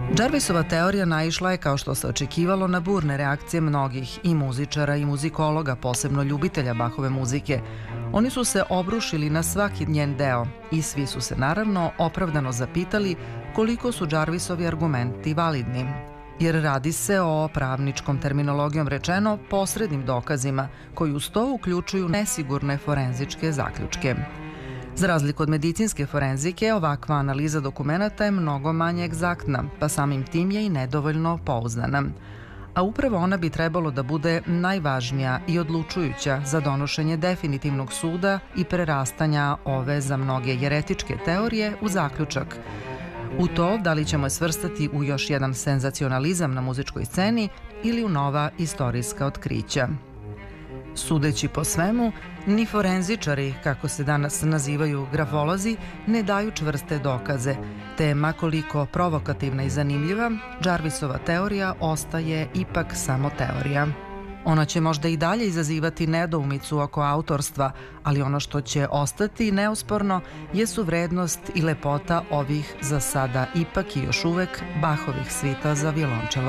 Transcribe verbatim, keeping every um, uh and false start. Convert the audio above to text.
Jarvisova teorija naišla je, kao što se očekivalo, na burne reakcije mnogih i muzičara i muzikologa, posebno ljubitelja Bachove muzike. Oni su se obrušili na svaki njen deo i svi su se naravno opravdano zapitali koliko su Jarvisovi argumenti validni. Jer radi se o, pravničkom terminologijom rečeno, posrednim dokazima koji uz to uključuju nesigurne forenzičke zaključke. Za razliku od medicinske forenzike, ovakva analiza dokumenata je mnogo manje egzaktna, pa samim tim je i nedovoljno pouzdana. A upravo ona bi trebalo da bude najvažnija i odlučujuća za donošenje definitivnog suda i prerastanja ove za mnoge jeretičke teorije u zaključak. U to da li ćemo je svrstati u još jedan senzacionalizam na muzičkoj sceni ili u nova istorijska otkrića. Sudeći po svemu, ni forenzičari, kako se danas nazivaju grafolozi, ne daju čvrste dokaze, te ma koliko provokativna i zanimljiva, Jarvisova teorija ostaje ipak samo teorija. Ona će možda i dalje izazivati nedoumicu oko autorstva, ali ono što će ostati neosporno jesu vrednost i lepota ovih za sada ipak i još uvek Bachovih svita za violončelo.